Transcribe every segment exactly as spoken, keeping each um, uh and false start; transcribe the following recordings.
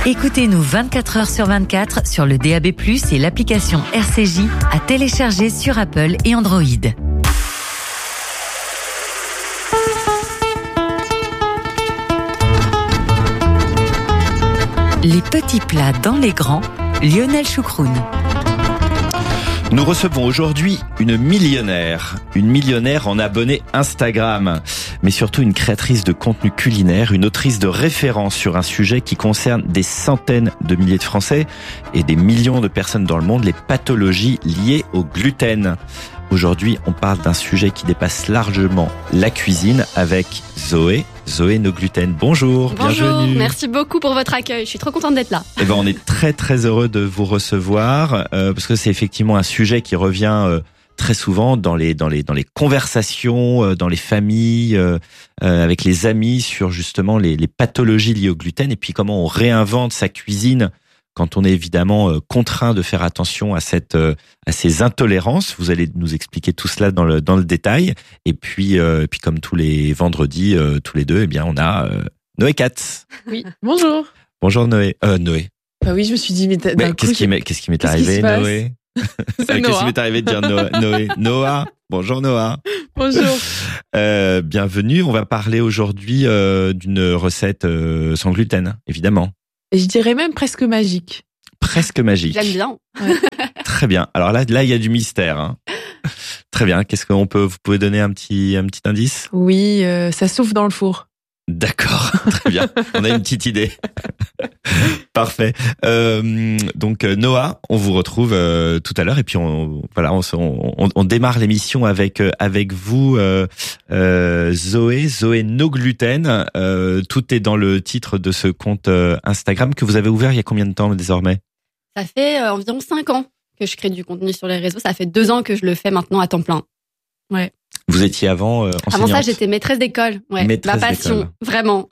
Écoutez-nous vingt-quatre heures sur vingt-quatre sur le D A B plus, et l'application R C J à télécharger sur Apple et Android. Les petits plats dans les grands, Lionel Choucroune. Nous recevons aujourd'hui une millionnaire, une millionnaire en abonnés Instagram, mais surtout une créatrice de contenu culinaire, une autrice de référence sur un sujet qui concerne des centaines de milliers de Français et des millions de personnes dans le monde, les pathologies liées au gluten. Aujourd'hui, on parle d'un sujet qui dépasse largement la cuisine avec Zoé. Zoé No Gluten, bonjour, Bonjour, bienvenue. Merci beaucoup pour votre accueil, je suis trop contente d'être là. Eh ben, on est très très heureux de vous recevoir euh, parce que c'est effectivement un sujet qui revient euh, très souvent dans les dans les dans les conversations, euh, dans les familles, euh, euh, avec les amis sur justement les, les pathologies liées au gluten et puis comment on réinvente sa cuisine quand on est évidemment euh, contraint de faire attention à cette euh, à ces intolérances. Vous allez nous expliquer tout cela dans le dans le détail. Et puis euh, et puis comme tous les vendredis, euh, tous les deux, eh bien on a euh, Noé Katz. Oui, bonjour. Bonjour Noé. Euh, Noé. Bah oui, je me suis dit mais, d'un mais coup, qu'est-ce qui m'est qu'est-ce qui m'est qu'est-ce arrivé, qui se passe Noé? C'est Qu'est-ce Noah. qui m'est arrivé de dire Noé? Noé. Noah. Bonjour Noah. Bonjour. Euh, bienvenue. On va parler aujourd'hui euh, d'une recette euh, sans gluten, évidemment. Et je dirais même presque magique. Presque magique. J'aime bien. Très bien. Alors là, là, il y a du mystère. Hein. Très bien. Qu'est-ce qu'on peut, vous pouvez donner un petit, un petit indice? Oui, euh, ça souffle dans le four. D'accord. Très bien. On a une petite idée. Parfait. Euh, donc Noah, on vous retrouve euh, tout à l'heure et puis on, voilà, on, on, on démarre l'émission avec euh, avec vous, euh, euh, Zoé, Zoé No Gluten. Euh, tout est dans le titre de ce compte euh, Instagram que vous avez ouvert il y a combien de temps désormais? Ça fait euh, environ cinq ans que je crée du contenu sur les réseaux. Ça fait deux ans que je le fais maintenant à temps plein. Ouais. Vous étiez avant euh, enseignante. Avant ça, j'étais maîtresse d'école. Ouais, Maîtresse ma passion, d'école. Vraiment.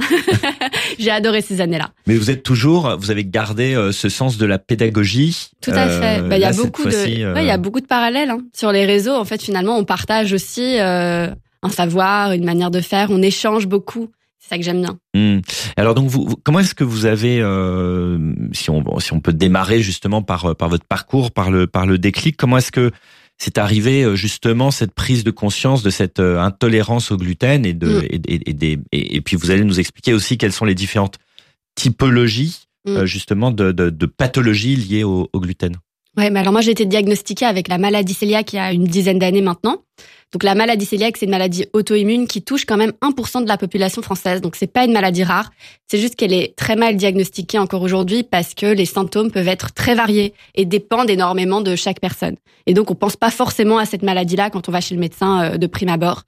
J'ai adoré ces années-là. Mais vous êtes toujours, vous avez gardé euh, ce sens de la pédagogie. Tout à fait. Bah, il y a là, cette beaucoup de, fois-ci, euh, ouais, il y a beaucoup de parallèles hein. Sur les réseaux. En fait, finalement, on partage aussi euh, un savoir, une manière de faire. On échange beaucoup. C'est ça que j'aime bien. Hum. Alors donc, vous, vous- comment est-ce que vous avez, euh, si on si on peut démarrer justement par par votre parcours, par le par le déclic, comment est-ce que c'est arrivé euh, justement cette prise de conscience de cette euh, intolérance au gluten et de Mm. et, et, et des et, et puis vous allez nous expliquer aussi quelles sont les différentes typologies Mm. euh, justement de, de de pathologies liées au, au gluten. Ouais, mais alors moi j'ai été diagnostiquée avec la maladie cœliaque il y a une dizaine d'années maintenant. Donc la maladie cœliaque, c'est une maladie auto-immune qui touche quand même un pour cent de la population française. Donc c'est pas une maladie rare, c'est juste qu'elle est très mal diagnostiquée encore aujourd'hui parce que les symptômes peuvent être très variés et dépendent énormément de chaque personne. Et donc on pense pas forcément à cette maladie-là quand on va chez le médecin euh, de prime abord.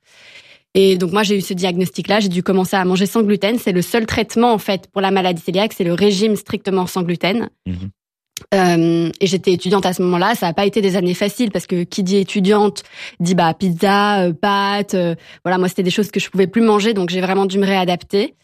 Et donc moi j'ai eu ce diagnostic-là, j'ai dû commencer à manger sans gluten. C'est le seul traitement en fait pour la maladie cœliaque, c'est le régime strictement sans gluten. Mhm. Euh, et j'étais étudiante à ce moment-là. Ça n'a pas été des années faciles parce que qui dit étudiante dit bah pizza, euh, pâtes. Euh, voilà, moi c'était des choses que je pouvais plus manger, donc j'ai vraiment dû me réadapter.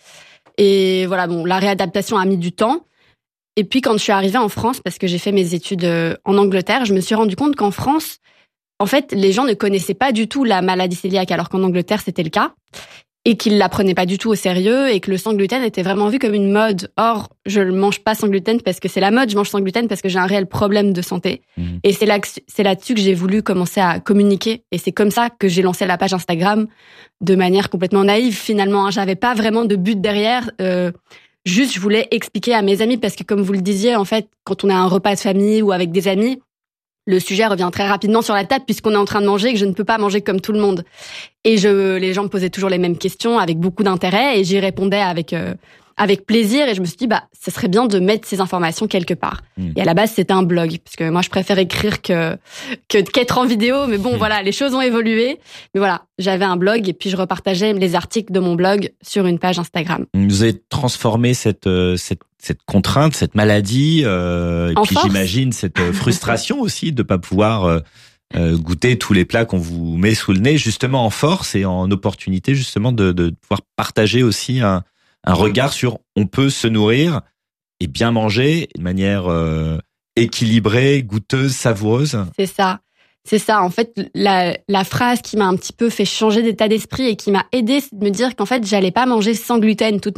Et voilà, bon, la réadaptation a mis du temps. Et puis quand je suis arrivée en France, parce que j'ai fait mes études euh, en Angleterre, je me suis rendu compte qu'en France, en fait, les gens ne connaissaient pas du tout la maladie cœliaque, alors qu'en Angleterre c'était le cas. Et qu'ils la prenaient pas du tout au sérieux et que le sans gluten était vraiment vu comme une mode. Or, je ne mange pas sans gluten parce que c'est la mode, je mange sans gluten parce que j'ai un réel problème de santé. Mmh. Et c'est là, c'est là-dessus que j'ai voulu commencer à communiquer. Et c'est comme ça que j'ai lancé la page Instagram de manière complètement naïve finalement. Hein. J'avais pas vraiment de but derrière. Euh, juste, je voulais expliquer à mes amis parce que comme vous le disiez, en fait, quand on a un repas de famille ou avec des amis, le sujet revient très rapidement sur la table puisqu'on est en train de manger et que je ne peux pas manger comme tout le monde. Et je, les gens me posaient toujours les mêmes questions avec beaucoup d'intérêt et j'y répondais avec euh, avec plaisir. Et je me suis dit bah ce serait bien de mettre ces informations quelque part. Mmh. Et à la base c'était un blog parce que moi je préfère écrire que que qu'être en vidéo. Mais bon Mmh. voilà, les choses ont évolué. Mais voilà, j'avais un blog et puis je repartageais les articles de mon blog sur une page Instagram. Vous avez transformé cette euh, cette cette contrainte, cette maladie, euh, et En puis force. j'imagine cette euh, frustration aussi de pas pouvoir euh, euh, goûter tous les plats qu'on vous met sous le nez, justement en force et en opportunité justement de, de pouvoir partager aussi un, un regard sur on peut se nourrir et bien manger de manière euh, équilibrée, goûteuse, savoureuse. C'est ça. C'est ça. En fait, la, la phrase qui m'a un petit peu fait changer d'état d'esprit et qui m'a aidée, c'est de me dire qu'en fait, j'allais pas manger sans gluten toute ma vie.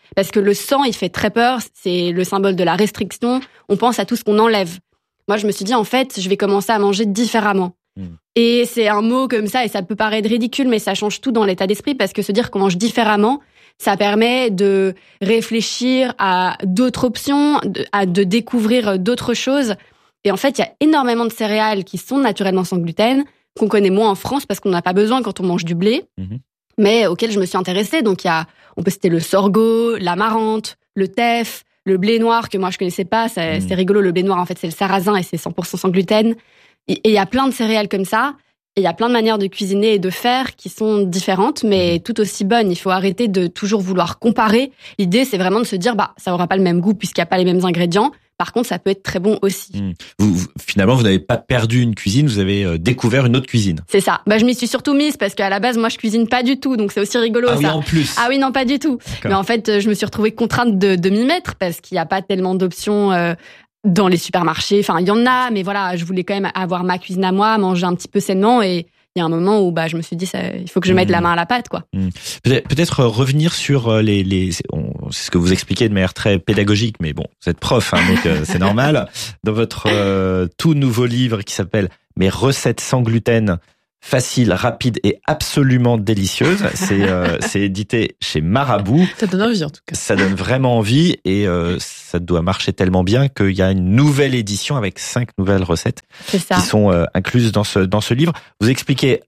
Parce que le sang, il fait très peur. C'est le symbole de la restriction. On pense à tout ce qu'on enlève. Moi, je me suis dit, en fait, je vais commencer à manger différemment. Mmh. Et c'est un mot comme ça, et ça peut paraître ridicule, mais ça change tout dans l'état d'esprit, parce que se dire qu'on mange différemment, ça permet de réfléchir à d'autres options, de, à de découvrir d'autres choses. Et en fait, il y a énormément de céréales qui sont naturellement sans gluten, qu'on connaît moins en France, parce qu'on n'a pas besoin quand on mange du blé, mmh. mais auxquelles je me suis intéressée. Donc, il y a, on peut citer le sorgho, l'amarante, le teff, le blé noir, que moi, je connaissais pas. C'est, mmh. c'est rigolo, le blé noir, en fait, c'est le sarrasin et c'est cent pour cent sans gluten. Et il y a plein de céréales comme ça. Et il y a plein de manières de cuisiner et de faire qui sont différentes, mais tout aussi bonnes. Il faut arrêter de toujours vouloir comparer. L'idée, c'est vraiment de se dire, bah, ça aura pas le même goût puisqu'il n'y a pas les mêmes ingrédients. Par contre, ça peut être très bon aussi. Mmh. Vous, vous, finalement, vous n'avez pas perdu une cuisine, vous avez euh, découvert une autre cuisine. C'est ça. Bah, je m'y suis surtout mise parce qu'à la base, moi, je cuisine pas du tout. Donc, c'est aussi rigolo, ah ça. Ah oui, en plus. Ah oui, non, pas du tout. D'accord. Mais en fait, je me suis retrouvée contrainte de, de m'y mettre parce qu'il n'y a pas tellement d'options euh, dans les supermarchés. Enfin, il y en a, mais voilà, je voulais quand même avoir ma cuisine à moi, manger un petit peu sainement, et il y a un moment où bah je me suis dit ça, il faut que je mette mmh. la main à la pâte, quoi. Mmh. Peut-être, peut-être revenir sur les les c'est, on, c'est ce que vous expliquez de manière très pédagogique, mais bon, vous êtes prof, hein, donc euh, c'est normal. Dans votre euh, tout nouveau livre qui s'appelle Mes recettes sans gluten, facile, rapide et absolument délicieuse. C'est euh, c'est édité chez Marabout. Ça donne envie en tout cas. Ça donne vraiment envie, et euh, ça doit marcher tellement bien qu'il y a une nouvelle édition avec cinq nouvelles recettes qui sont euh, incluses dans ce dans ce livre. Vous expliquez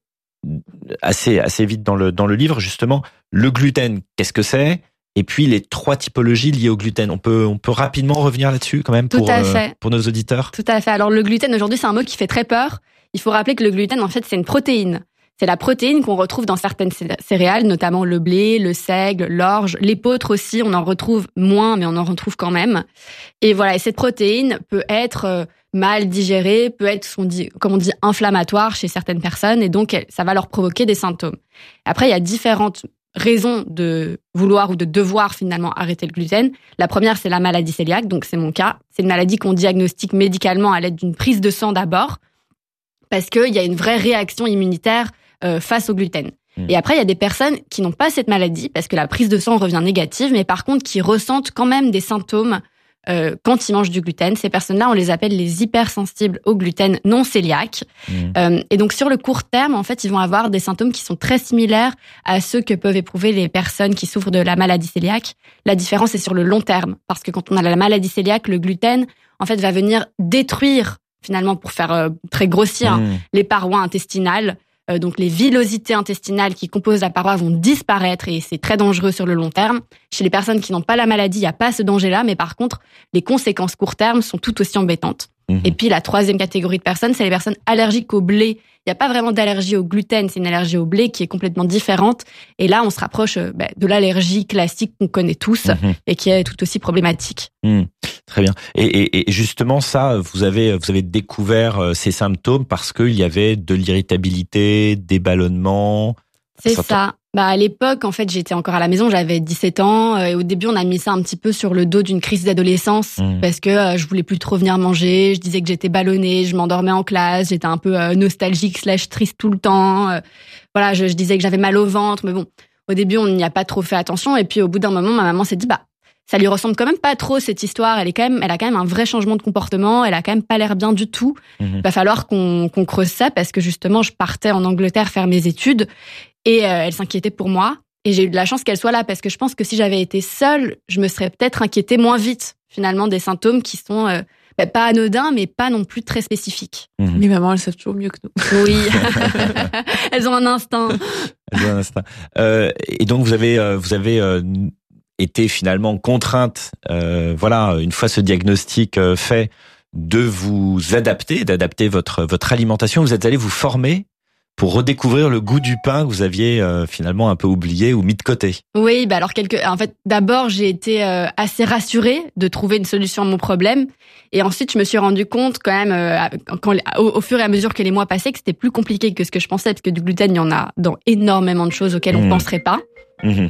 assez assez vite dans le dans le livre justement le gluten, qu'est-ce que c'est, et puis les trois typologies liées au gluten. On peut on peut rapidement revenir là-dessus quand même pour euh, pour nos auditeurs. Tout à fait. Alors le gluten aujourd'hui, c'est un mot qui fait très peur. Il faut rappeler que le gluten, en fait, c'est une protéine. C'est la protéine qu'on retrouve dans certaines céréales, notamment le blé, le seigle, l'orge, l'épeautre aussi. On en retrouve moins, mais on en retrouve quand même. Et voilà, et cette protéine peut être mal digérée, peut être, on dit, comme on dit, inflammatoire chez certaines personnes, et donc ça va leur provoquer des symptômes. Après, il y a différentes raisons de vouloir ou de devoir finalement arrêter le gluten. La première, c'est la maladie cœliaque, donc c'est mon cas. C'est une maladie qu'on diagnostique médicalement à l'aide d'une prise de sang d'abord, parce qu'il y a une vraie réaction immunitaire euh, face au gluten. Mmh. Et après, il y a des personnes qui n'ont pas cette maladie, parce que la prise de sang revient négative, mais par contre, qui ressentent quand même des symptômes euh, quand ils mangent du gluten. Ces personnes-là, on les appelle les hypersensibles au gluten non cœliaques. Mmh. Euh, et donc, sur le court terme, en fait, ils vont avoir des symptômes qui sont très similaires à ceux que peuvent éprouver les personnes qui souffrent de la maladie cœliaque. La différence est sur le long terme, parce que quand on a la maladie cœliaque, le gluten, en fait, va venir détruire, finalement, pour faire euh, très grossier, mmh. hein, les parois intestinales. Euh, donc, les villosités intestinales qui composent la paroi vont disparaître, et c'est très dangereux sur le long terme. Chez les personnes qui n'ont pas la maladie, il n'y a pas ce danger-là, mais par contre, les conséquences court terme sont tout aussi embêtantes. Mmh. Et puis, la troisième catégorie de personnes, c'est les personnes allergiques au blé. Il n'y a pas vraiment d'allergie au gluten, c'est une allergie au blé qui est complètement différente. Et là, on se rapproche bah, de l'allergie classique qu'on connaît tous, mmh. et qui est tout aussi problématique. Mmh. Très bien. Et, et, et justement, ça, vous avez vous avez découvert ces symptômes parce qu'il y avait de l'irritabilité, des ballonnements. C'est ça. ça. Bah à l'époque, en fait, j'étais encore à la maison, j'avais dix-sept ans, et au début, on a mis ça un petit peu sur le dos d'une crise d'adolescence, mmh. parce que euh, je voulais plus trop venir manger, je disais que j'étais ballonnée, je m'endormais en classe, j'étais un peu euh, nostalgique slash triste tout le temps. Euh, voilà, je, je disais que j'avais mal au ventre, mais bon, au début, on n'y a pas trop fait attention, et puis au bout d'un moment, ma maman s'est dit, bah ça lui ressemble quand même pas trop, cette histoire. Elle est quand même, elle a quand même un vrai changement de comportement. Elle a quand même pas l'air bien du tout. Il mmh. va falloir qu'on, qu'on creuse ça, parce que justement, je partais en Angleterre faire mes études, et euh, elle s'inquiétait pour moi. Et j'ai eu de la chance qu'elle soit là, parce que je pense que si j'avais été seule, je me serais peut-être inquiétée moins vite, finalement, des symptômes qui sont euh, bah, pas anodins, mais pas non plus très spécifiques. Mmh. Mais maman, elles savent toujours mieux que nous. Oui. Elles ont un instinct. Elles ont un instinct. Euh, et donc, vous avez, euh, vous avez, euh, été finalement contrainte, euh, voilà, une fois ce diagnostic euh, fait, de vous adapter, d'adapter votre votre alimentation. Vous êtes allé vous former pour redécouvrir le goût du pain que vous aviez euh, finalement un peu oublié ou mis de côté. Oui, bah alors quelque, en fait, d'abord j'ai été euh, assez rassurée de trouver une solution à mon problème, et ensuite je me suis rendu compte quand même, euh, quand, au, au fur et à mesure que les mois passaient, que c'était plus compliqué que ce que je pensais, parce que du gluten, il y en a dans énormément de choses auxquelles on mmh. penserait pas. Mmh.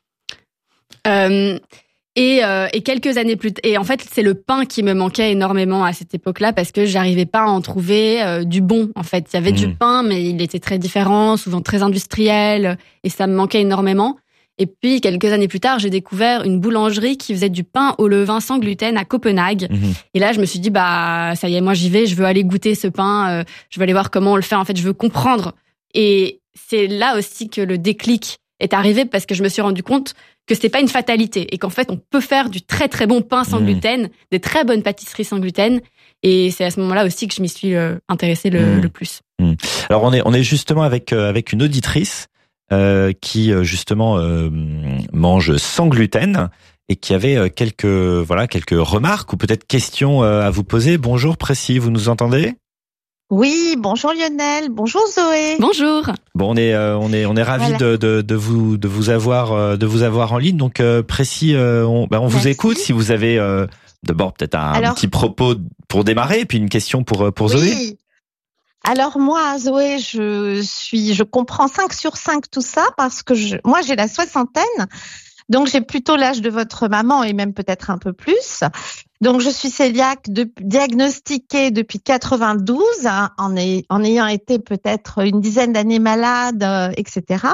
Euh, et, euh, et quelques années plus tard, et en fait c'est le pain qui me manquait énormément à cette époque-là, parce que j'arrivais pas à en trouver euh, du bon. En fait, il y avait mmh. du pain, mais il était très différent, souvent très industriel, et ça me manquait énormément. Et puis, quelques années plus tard, j'ai découvert une boulangerie qui faisait du pain au levain sans gluten à Copenhague. Mmh. Et là, je me suis dit, bah, ça y est, moi, j'y vais, je veux aller goûter ce pain, euh, je veux aller voir comment on le fait. En fait, je veux comprendre. Et c'est là aussi que le déclic est arrivé parce que je me suis rendu compte que c'était pas une fatalité et qu'en fait, on peut faire du très, très bon pain sans mmh. gluten, des très bonnes pâtisseries sans gluten. Et c'est à ce moment-là aussi que je m'y suis euh, intéressée le, mmh. le plus. Mmh. Alors, on est, on est justement avec, euh, avec une auditrice Euh, qui justement euh, mange sans gluten et qui avait euh, quelques voilà quelques remarques ou peut-être questions euh, à vous poser. Bonjour Précis, vous nous entendez ? Oui, bonjour Lionel, bonjour Zoé. Bonjour. Bon, on est euh, on est on est ravis voilà. de, de de vous de vous avoir euh, de vous avoir en ligne. Donc euh, Précis, euh, on bah, on vous écoute. Si vous avez euh, d'abord peut-être un, Alors, un petit propos pour démarrer, et puis une question pour pour oui. Zoé. Alors moi, Zoé, je suis, je comprends cinq sur cinq tout ça parce que je, moi j'ai la soixantaine, donc j'ai plutôt l'âge de votre maman et même peut-être un peu plus. Donc je suis cœliaque de, diagnostiquée depuis quatre-vingt-douze, hein, en, ay, en ayant été peut-être une dizaine d'années malade, euh, et cetera.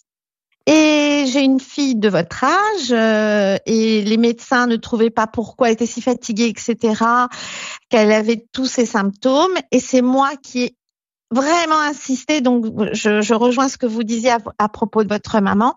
Et j'ai une fille de votre âge euh, et les médecins ne trouvaient pas pourquoi elle était si fatiguée, et cetera, qu'elle avait tous ces symptômes. Et c'est moi qui ai vraiment insisté. Donc, je, je rejoins ce que vous disiez à, à propos de votre maman.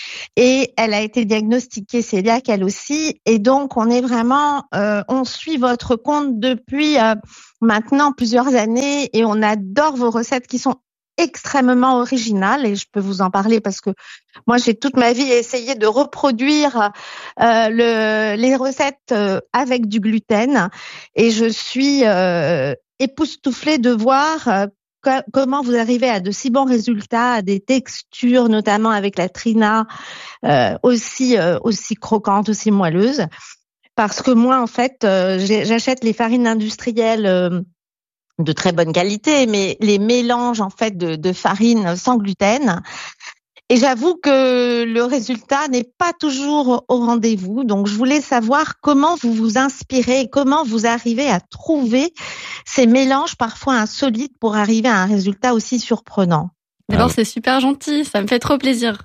Et elle a été diagnostiquée cœliaque elle aussi. Et donc, on est vraiment, euh, on suit votre compte depuis euh, maintenant plusieurs années et on adore vos recettes qui sont extrêmement originales et je peux vous en parler parce que moi j'ai toute ma vie essayé de reproduire euh, le, les recettes euh, avec du gluten et je suis euh, époustouflée de voir euh, co- comment vous arrivez à de si bons résultats, à des textures notamment avec la trina euh, aussi euh, aussi croquantes, aussi moelleuses parce que moi en fait euh, j'achète les farines industrielles euh, de très bonne qualité, mais les mélanges en fait de, de farine sans gluten. Et j'avoue que le résultat n'est pas toujours au rendez-vous. Donc, je voulais savoir comment vous vous inspirez, comment vous arrivez à trouver ces mélanges parfois insolites pour arriver à un résultat aussi surprenant. D'abord, c'est super gentil, ça me fait trop plaisir.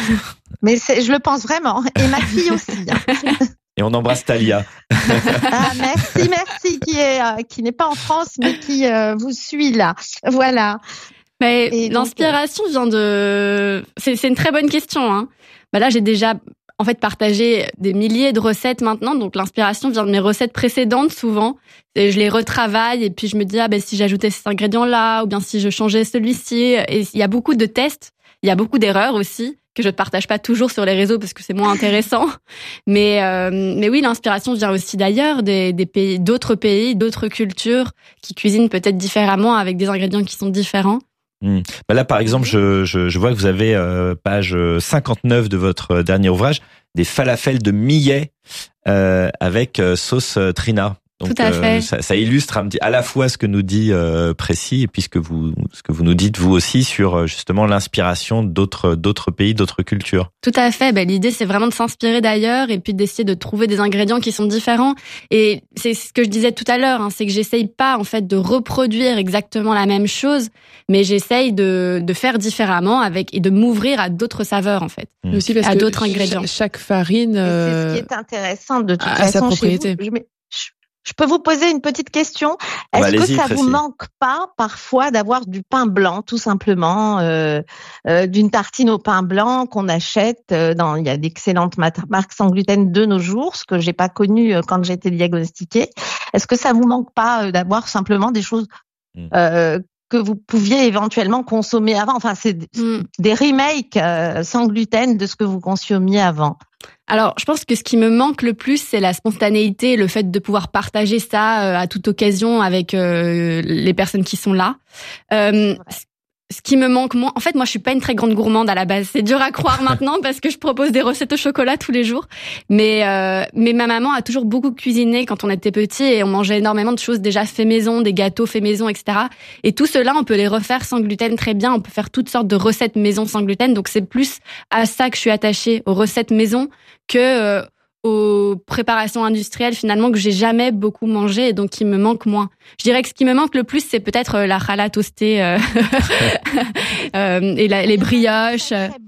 Mais c'est, je le pense vraiment, et ma fille aussi. Et on embrasse Thalia. Ah, merci, merci, qui est euh, qui n'est pas en France, mais qui euh, vous suit là. Voilà. Mais et l'inspiration donc, vient de. C'est, c'est une très bonne question. Hein. Bah là, j'ai déjà en fait partagé des milliers de recettes maintenant, donc l'inspiration vient de mes recettes précédentes souvent. Et je les retravaille et puis je me dis ah ben si j'ajoutais cet ingrédient là ou bien si je changeais celui-ci. Et il y a beaucoup de tests, il y a beaucoup d'erreurs aussi, que je ne partage pas toujours sur les réseaux parce que c'est moins intéressant. Mais euh, mais oui, l'inspiration vient aussi d'ailleurs, des, des pays, d'autres pays, d'autres cultures qui cuisinent peut-être différemment avec des ingrédients qui sont différents. Mmh. Bah là, par exemple, je, je, je vois que vous avez euh, page cinquante-neuf de votre dernier ouvrage, des falafels de millet euh, avec euh, sauce euh, trina. Donc, tout à fait. Euh, ça, ça illustre un petit, à la fois ce que nous dit euh, Précis et puis ce que vous ce que vous nous dites vous aussi sur justement l'inspiration d'autres d'autres pays, d'autres cultures. Tout à fait. Ben, l'idée c'est vraiment de s'inspirer d'ailleurs et puis d'essayer de trouver des ingrédients qui sont différents. Et c'est ce que je disais tout à l'heure, hein, c'est que j'essaye pas en fait de reproduire exactement la même chose, mais j'essaye de de faire différemment avec et de m'ouvrir à d'autres saveurs en fait, mmh. aussi parce à que d'autres ingrédients. Chaque farine euh, c'est ce qui est intéressant de toute à façon sa propriété. Chez vous. Je peux vous poser une petite question. Est-ce bah, que ça Précis. vous manque pas parfois d'avoir du pain blanc, tout simplement, euh, euh, d'une tartine au pain blanc qu'on achète dans, il y a d'excellentes marques sans gluten de nos jours, ce que j'ai pas connu quand j'ai été diagnostiquée. Est-ce que ça vous manque pas d'avoir simplement des choses euh, que vous pouviez éventuellement consommer avant? Enfin, c'est mm. des remakes euh, sans gluten de ce que vous consommiez avant. Alors, je pense que ce qui me manque le plus, c'est la spontanéité, le fait de pouvoir partager ça euh, à toute occasion avec euh, les personnes qui sont là. Euh, ce qui me manque moins, en fait, moi, je suis pas une très grande gourmande à la base. C'est dur à croire maintenant parce que je propose des recettes au chocolat tous les jours. Mais euh, mais ma maman a toujours beaucoup cuisiné quand on était petit et on mangeait énormément de choses déjà fait maison, des gâteaux fait maison, et cetera. Et tout cela, on peut les refaire sans gluten très bien. On peut faire toutes sortes de recettes maison sans gluten. Donc c'est plus à ça que je suis attachée, aux recettes maison, que euh, aux préparations industrielles finalement que j'ai jamais beaucoup mangé et donc qui me manque moins. Je dirais que ce qui me manque le plus, c'est peut-être la challah toastée euh, euh, et la, les brioches. Très bonne.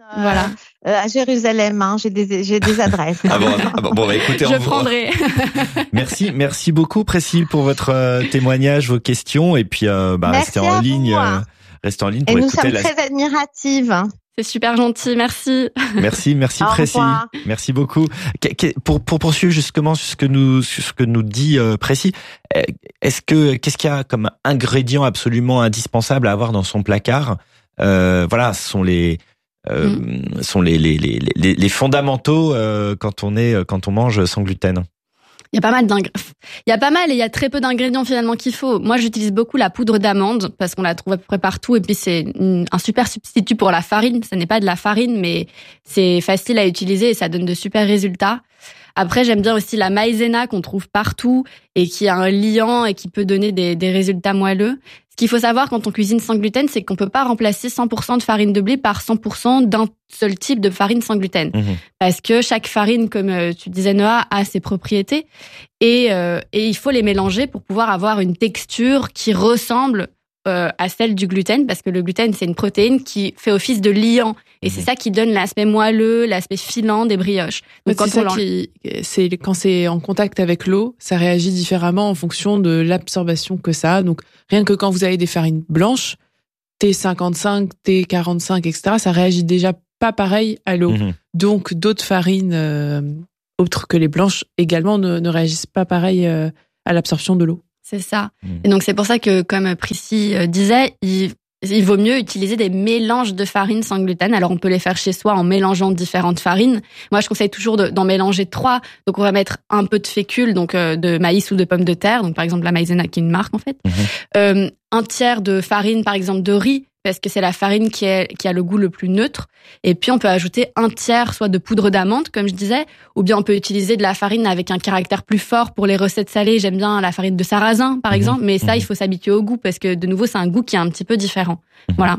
Euh, Voilà. euh, à Jérusalem, hein, j'ai des j'ai des adresses. Ah bon, ah bon, bon bah, écoutez, Je on vous- prendrai. Merci, merci beaucoup Priscille pour votre euh, témoignage, vos questions, et puis euh, bah, Merci restez en à ligne, vous. euh, restez en ligne Et pour nous écouter sommes la. très admiratives. C'est super gentil, merci. Merci, merci Au Précis. revoir. Merci beaucoup. Que- que- Pour, pour poursuivre justement sur ce que nous, sur ce que nous dit euh, Précis, euh, est-ce que qu'est-ce qu'il y a comme ingrédient absolument indispensable à avoir dans son placard? euh, Voilà, ce sont les euh, Mm. sont les les, les les les fondamentaux euh, quand on est quand on mange sans gluten. Il y a pas mal d'ingrédients. Il y a pas mal et il y a très peu d'ingrédients finalement qu'il faut. Moi, j'utilise beaucoup la poudre d'amande parce qu'on la trouve à peu près partout et puis c'est une- un super substitut pour la farine. Ça n'est pas de la farine, mais c'est facile à utiliser et ça donne de super résultats. Après, j'aime bien aussi la maïzena qu'on trouve partout et qui a un liant et qui peut donner des, des résultats moelleux. Ce qu'il faut savoir quand on cuisine sans gluten, c'est qu'on peut pas remplacer cent pour cent de farine de blé par cent pour cent d'un seul type de farine sans gluten. Mmh. Parce que chaque farine, comme euh, tu disais Noah, a ses propriétés et, euh, et il faut les mélanger pour pouvoir avoir une texture qui ressemble euh, à celle du gluten, parce que le gluten, c'est une protéine qui fait office de liant. Et Mmh. c'est ça qui donne l'aspect moelleux, l'aspect filant des brioches. Donc, Donc, c'est ça l'en- qui, c'est quand c'est en contact avec l'eau, ça réagit différemment en fonction de l'absorption que ça a. Donc, rien que quand vous avez des farines blanches, T cinquante-cinq, T quarante-cinq, et cetera, ça réagit déjà pas pareil à l'eau. Mmh. Donc, d'autres farines, euh, autres que les blanches, également ne, ne réagissent pas pareil euh, à l'absorption de l'eau. C'est ça. Mmh. Et donc, c'est pour ça que, comme Prissy euh, disait, il, il vaut mieux utiliser des mélanges de farines sans gluten. Alors, on peut les faire chez soi en mélangeant différentes farines. Moi, je conseille toujours de- d'en mélanger trois. Donc, on va mettre un peu de fécule, donc euh, de maïs ou de pommes de terre. Donc, par exemple, la maïzena qui est une marque, en fait. Mhm. Euh, un tiers de farine, par exemple, de riz, parce que c'est la farine qui, est, qui a le goût le plus neutre. Et puis, on peut ajouter un tiers, soit de poudre d'amande, comme je disais, ou bien on peut utiliser de la farine avec un caractère plus fort pour les recettes salées. J'aime bien la farine de sarrasin, par Mhm. exemple, mais ça, Mhm. il faut s'habituer au goût, parce que, de nouveau, c'est un goût qui est un petit peu différent. Mhm. Voilà.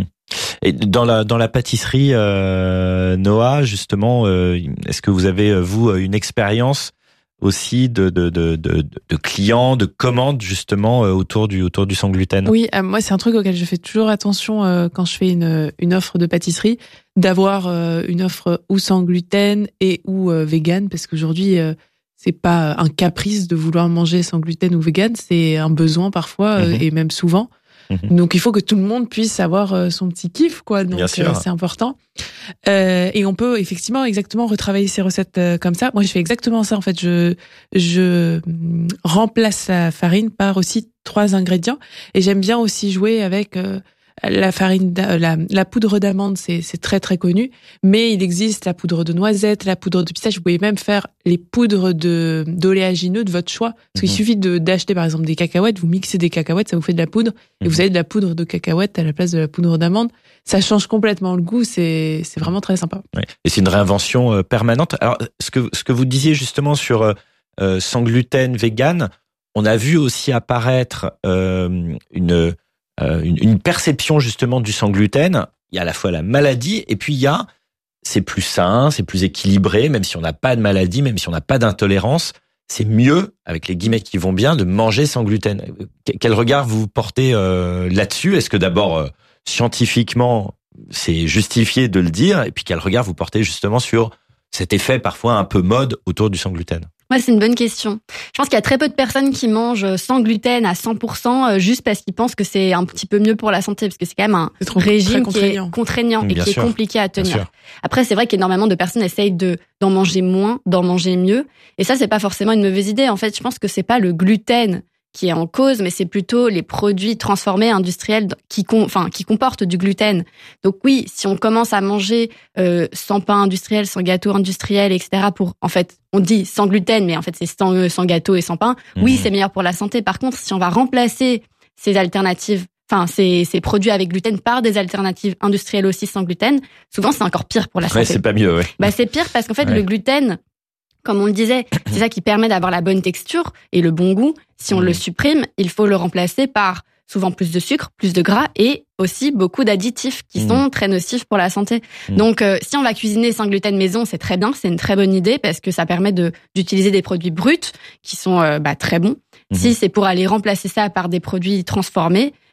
Et dans la dans la pâtisserie, euh, Noah, justement, euh, est-ce que vous avez vous une expérience aussi de de de de, de clients, de commandes justement euh, autour du autour du sans gluten? Oui, euh, moi c'est un truc auquel je fais toujours attention euh, quand je fais une une offre de pâtisserie, d'avoir euh, une offre ou sans gluten et ou euh, vegan, parce qu'aujourd'hui euh, c'est pas un caprice de vouloir manger sans gluten ou vegan, c'est un besoin parfois euh, Mhm. et même souvent. Mhm. Donc il faut que tout le monde puisse avoir euh, son petit kiff, quoi. Donc Bien sûr. euh, c'est important. Euh, et on peut effectivement exactement retravailler ces recettes euh, comme ça. Moi je fais exactement ça en fait. Je je hum, remplace la farine par aussi trois ingrédients. Et j'aime bien aussi jouer avec euh, la farine, d'a- la, la poudre d'amande, c'est c'est très très connu. Mais il existe la poudre de noisette, la poudre de pistache. Vous pouvez même faire les poudres de d'oléagineux de votre choix. Parce qu'il Mhm. suffit de d'acheter par exemple des cacahuètes, vous mixez des cacahuètes, ça vous fait de la poudre. Et Mhm. vous avez de la poudre de cacahuètes à la place de la poudre d'amande. Ça change complètement le goût. C'est c'est vraiment très sympa. Ouais. Et c'est une réinvention euh, permanente. Alors, ce que ce que vous disiez justement sur euh, euh, sans gluten, vegan, on a vu aussi apparaître euh, une, euh, une une perception justement du sans gluten. Il y a à la fois la maladie et puis il y a c'est plus sain, c'est plus équilibré, même si on n'a pas de maladie, même si on n'a pas d'intolérance, c'est mieux, avec les guillemets qui vont bien, de manger sans gluten. Quel regard vous portez euh, là-dessus? Est-ce que d'abord euh, scientifiquement c'est justifié de le dire, et puis quel regard vous portez justement sur cet effet parfois un peu mode autour du sans gluten? Ouais, c'est une bonne question. Je pense qu'il y a très peu de personnes qui mangent sans gluten à cent pour cent euh, juste parce qu'ils pensent que c'est un petit peu mieux pour la santé, parce que c'est quand même un C'est trop- régime très qui est contraignant. contraignant et Bien qui sûr. est compliqué à Bien tenir. sûr. Après, c'est vrai qu'énormément de personnes essayent de d'en manger moins, d'en manger mieux, et ça, c'est pas forcément une mauvaise idée. En fait, je pense que c'est pas le gluten qui est en cause, mais c'est plutôt les produits transformés industriels qui, com- enfin, qui comportent du gluten. Donc oui, si on commence à manger euh, sans pain industriel, sans gâteau industriel, et cetera, pour, en fait, on dit sans gluten, mais en fait c'est sans, euh, sans gâteau et sans pain, oui, Mhm. c'est meilleur pour la santé. Par contre, si on va remplacer ces alternatives, enfin ces, ces produits avec gluten par des alternatives industrielles aussi sans gluten, souvent c'est encore pire pour la Ouais, santé. c'est pas mieux, ouais. Bah, c'est pire parce qu'en fait, Ouais. le gluten, comme on le disait, c'est ça qui permet d'avoir la bonne texture et le bon goût. Si on Mhm. le supprime, il faut le remplacer par souvent plus de sucre, plus de gras et aussi beaucoup d'additifs qui Mhm. sont très nocifs pour la santé. Mhm. Donc, euh, si on va cuisiner sans gluten maison, c'est très bien, c'est une très bonne idée parce que ça permet de d'utiliser des produits bruts qui sont euh, bah, très bons. Mhm. Si c'est pour aller remplacer ça par des produits transformés,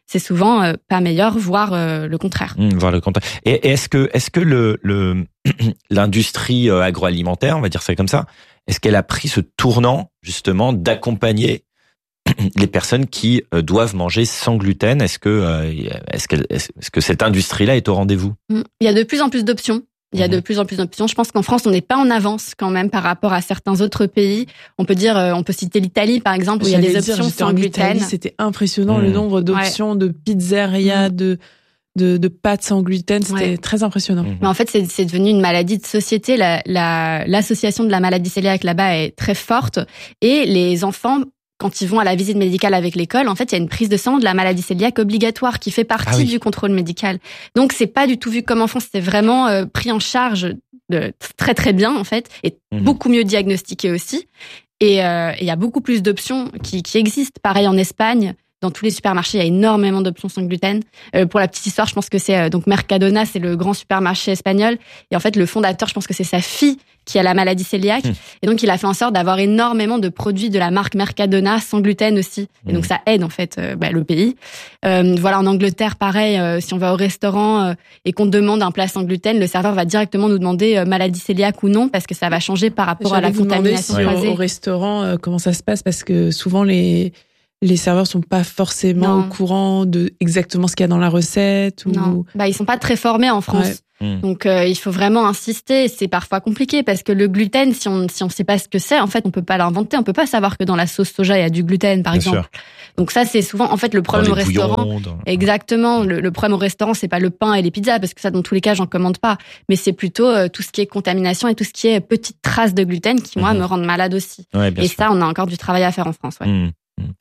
c'est souvent euh, pas meilleur, voire euh, le contraire. Mmh, voire le contraire. Et, et est-ce que est-ce que le, le l'industrie agroalimentaire, on va dire ça comme ça, est-ce qu'elle a pris ce tournant justement d'accompagner les personnes qui euh, doivent manger sans gluten? Est-ce que euh, est-ce que est-ce que cette industrie-là est au rendez-vous? Il y a de plus en plus d'options. Il y a de plus en plus d'options. Je pense qu'en France, on n'est pas en avance quand même par rapport à certains autres pays. On peut dire, on peut citer l'Italie par exemple, où J'allais il y a des dire, options sans gluten. Italie, c'était impressionnant mmh. le nombre d'options ouais. de pizzeria, mmh. de de, de pâtes sans gluten, c'était ouais. très impressionnant. Mmh. Mais en fait, c'est, c'est devenu une maladie de société. La, la, l'association de la maladie cœliaque là-bas est très forte et les enfants, quand ils vont à la visite médicale avec l'école, en fait, il y a une prise de sang de la maladie cœliaque obligatoire qui fait partie ah oui. du contrôle médical. Donc, c'est pas du tout vu comme enfant, c'est vraiment euh, pris en charge de, très très bien en fait, et mmh. beaucoup mieux diagnostiqué aussi. Et il euh, y a beaucoup plus d'options qui, qui existent. Pareil en Espagne. Dans tous les supermarchés, il y a énormément d'options sans gluten. Euh, pour la petite histoire, je pense que c'est euh, donc Mercadona, c'est le grand supermarché espagnol. Et en fait, le fondateur, je pense que c'est sa fille qui a la maladie cœliaque. Mmh. Et donc, il a fait en sorte d'avoir énormément de produits de la marque Mercadona sans gluten aussi. Et donc, ça aide en fait euh, bah, le pays. Euh, voilà, en Angleterre, pareil, euh, si on va au restaurant euh, et qu'on demande un plat sans gluten, le serveur va directement nous demander euh, maladie cœliaque ou non, parce que ça va changer par rapport J'allais à la vous contamination demander si croisée. Au, au restaurant, euh, comment ça se passe? Parce que souvent, les... les serveurs sont pas forcément non. au courant de exactement ce qu'il y a dans la recette ou non. Bah ils sont pas très formés en France. Ouais. Donc euh, il faut vraiment insister, c'est parfois compliqué parce que le gluten, si on si on sait pas ce que c'est, en fait, on peut pas l'inventer, on peut pas savoir que dans la sauce soja il y a du gluten par Bien exemple. Sûr. Donc ça c'est souvent en fait le problème au restaurant. Bouillons, dans... Exactement, le, le problème au restaurant, c'est pas le pain et les pizzas parce que ça dans tous les cas, j'en commande pas, mais c'est plutôt euh, tout ce qui est contamination et tout ce qui est petites traces de gluten qui moi mmh. me rendent malade aussi. Ouais, et sûr. Ça on a encore du travail à faire en France, ouais. Mmh.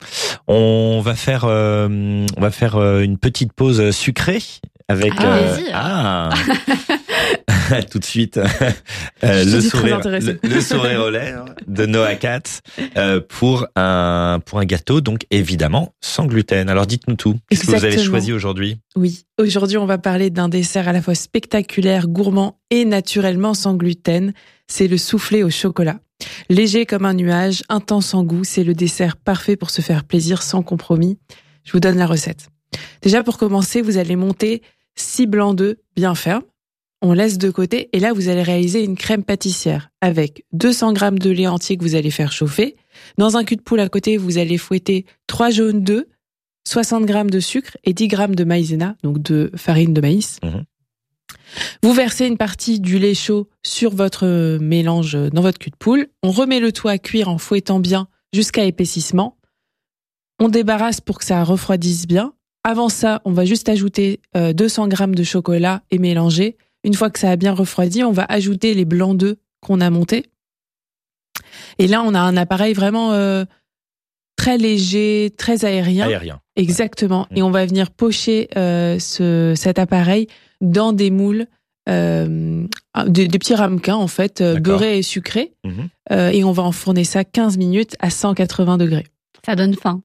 On va faire, euh, on va faire euh, une petite pause sucrée avec ah, euh, ah tout de suite euh, le sourire, le, le sourire aux lèvres de Noah Katz euh, pour un pour un gâteau donc évidemment sans gluten. Alors dites-nous tout. Qu'est-ce que vous avez choisi aujourd'hui? Oui, aujourd'hui on va parler d'un dessert à la fois spectaculaire, gourmand et naturellement sans gluten. C'est le soufflé au chocolat. Léger comme un nuage, intense en goût, c'est le dessert parfait pour se faire plaisir sans compromis. Je vous donne la recette. Déjà, pour commencer, vous allez monter six blancs d'œufs bien fermes. On laisse de côté et là, vous allez réaliser une crème pâtissière avec deux cents grammes de lait entier que vous allez faire chauffer. Dans un cul de poule à côté, vous allez fouetter trois jaunes d'œufs, soixante grammes de sucre et dix grammes de maïzena, donc de farine de maïs. Mmh. Vous versez une partie du lait chaud sur votre mélange dans votre cul de poule. On remet le tout à cuire en fouettant bien jusqu'à épaississement. On débarrasse pour que ça refroidisse bien. Avant ça, on va juste ajouter deux cents grammes de chocolat et mélanger. Une fois que ça a bien refroidi, on va ajouter les blancs d'œufs qu'on a montés. Et là, on a un appareil vraiment euh, très léger, très aérien. Aérien. Exactement. Ouais. Et on va venir pocher euh, ce, cet appareil dans des moules, euh, des, des petits ramequins en fait, euh, beurrés et sucrés. Mmh. Euh, et on va enfourner ça quinze minutes à cent quatre-vingts degrés. Ça donne faim.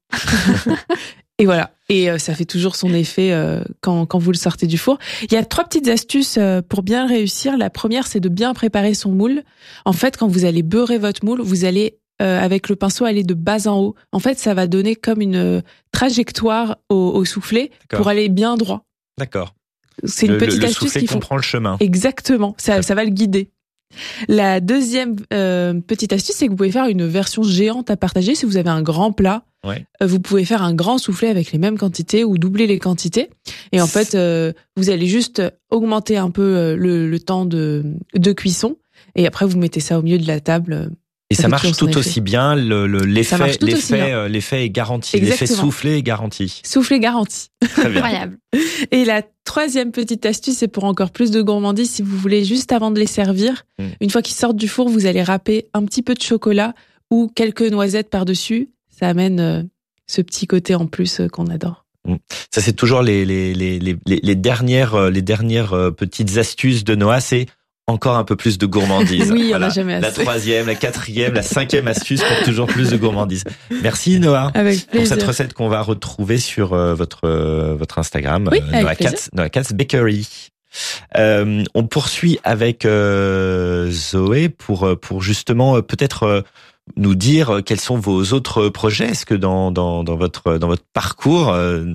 Et voilà. Et euh, ça fait toujours son effet euh, quand, quand vous le sortez du four. Il y a trois petites astuces euh, pour bien réussir. La première, c'est de bien préparer son moule. En fait, quand vous allez beurrer votre moule, vous allez euh, avec le pinceau aller de bas en haut. En fait, ça va donner comme une euh, trajectoire au, au soufflé D'accord. pour aller bien droit. D'accord. C'est une le, petite le, astuce le soufflé qui font... comprend le chemin. Exactement. Ça, ça va le guider. La deuxième euh, petite astuce, c'est que vous pouvez faire une version géante à partager. Si vous avez un grand plat, ouais. euh, vous pouvez faire un grand soufflé avec les mêmes quantités ou doubler les quantités. Et en fait, euh, vous allez juste augmenter un peu le, le temps de, de cuisson. Et après, vous mettez ça au milieu de la table. Et ça, ça marche tout aussi bien. Le, le, l'effet, l'effet, euh, l'effet est garanti. Exactement. L'effet soufflé est garanti. Soufflé garanti. Très bien. Incroyable. Et la troisième petite astuce, c'est pour encore plus de gourmandise. Si vous voulez, juste avant de les servir, mmh. une fois qu'ils sortent du four, vous allez râper un petit peu de chocolat ou quelques noisettes par-dessus. Ça amène euh, ce petit côté en plus euh, qu'on adore. Mmh. Ça, c'est toujours les, les, les, les, les dernières, les dernières petites astuces de Noah. C'est encore un peu plus de gourmandise. Oui, voilà. On a jamais assez. La troisième, la quatrième, la cinquième astuce pour toujours plus de gourmandise. Merci Noah. Avec plaisir. Pour cette recette qu'on va retrouver sur euh, votre euh, votre Instagram, oui, euh, Noah Katz, Noah Katz Bakery. Euh, on poursuit avec euh, Zoé pour pour justement euh, peut-être euh, nous dire quels sont vos autres projets. Est-ce que dans dans dans votre dans votre parcours euh,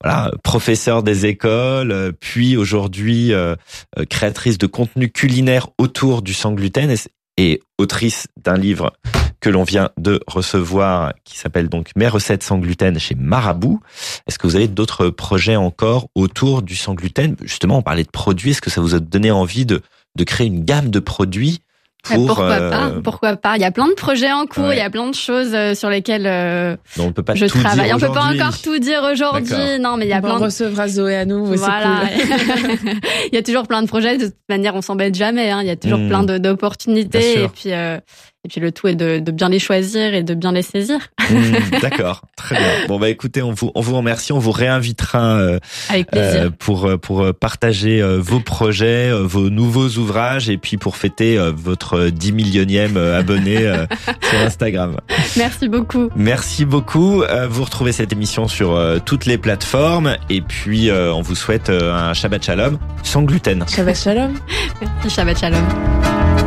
voilà, professeure des écoles, puis aujourd'hui euh, créatrice de contenu culinaire autour du sans gluten et, et autrice d'un livre que l'on vient de recevoir, qui s'appelle donc Mes recettes sans gluten chez Marabout. Est-ce que vous avez d'autres projets encore autour du sans gluten? Justement, on parlait de produits. Est-ce que ça vous a donné envie de, de créer une gamme de produits pour, pourquoi euh... pas? Pourquoi pas? Il y a plein de projets en cours, ouais. Il y a plein de choses sur lesquelles euh, non, on peut pas je tout travaille. Dire on peut pas encore tout dire aujourd'hui. D'accord. Non, mais il y a bon, plein. On de... recevra Zoé à nous. Voilà. C'est cool. Il y a toujours plein de projets. De toute manière, on s'embête jamais. Hein. Il y a toujours mmh. plein de, d'opportunités. Et puis. Euh, Et puis le tout est de, de bien les choisir et de bien les saisir. Mmh, d'accord, très bien. Bon bah écoutez, on vous on vous remercie, on vous réinvitera euh, avec plaisir euh, pour pour partager euh, vos projets, euh, vos nouveaux ouvrages et puis pour fêter euh, votre dix millionième euh, abonné euh, sur Instagram. Merci beaucoup. Merci beaucoup. Euh, vous retrouvez cette émission sur euh, toutes les plateformes et puis euh, on vous souhaite euh, un Shabbat Shalom sans gluten. Shabbat Shalom. Merci, Shabbat Shalom.